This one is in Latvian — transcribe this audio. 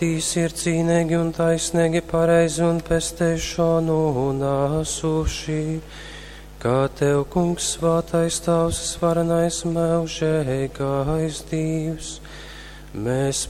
Tīs ir cīnīgi un taisnīgi, pareizi un pestēšanu nāsuši, kā tev, kungs, svātais tavs, svaranais, mūžīgais Dievs. Mēs